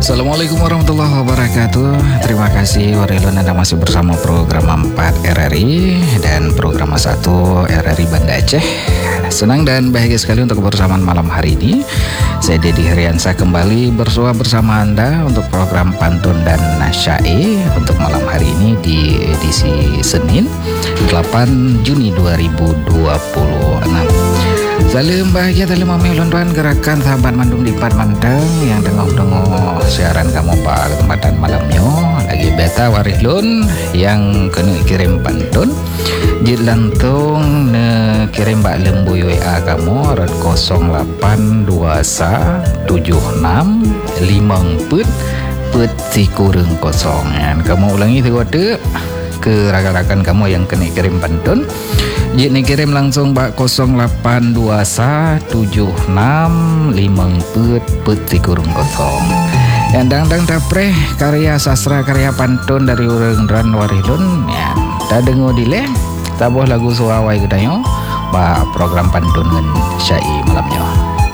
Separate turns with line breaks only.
Assalamualaikum warahmatullahi wabarakatuh. Terima kasih Warilun, Anda masih bersama program 4 RRI dan program 1 RRI Banda Aceh. Senang dan bahagia sekali untuk kebersamaan malam hari ini. Saya Dedi Heriansa kembali bersua bersama Anda untuk program Pantun dan Syair untuk malam hari ini di edisi Senin 8 Juni 2026. Salam bahagia dalam memilunduan gerakan sahabat mandung di Pat Manteng yang dengar-dengar siaran kamu pada kesempatan malamnya. Lagi beta Warilun yang kena kirim pantun jit lantung ne kirim bak lembu WA kamu rat 08217654 peti kurung kosong. Kamu ulangi tu ke rakan-rakan kamu yang kena kirim pantun. Jika ni kirim langsung bak 08217654 peti kurung kosong. Yang dang-dang dapreh karya sastra karya pantun dari orang Ran Warilun ya. Tak dengar dile tabuh lagu suawai kedayo bak program pantun dengan syair malamnya.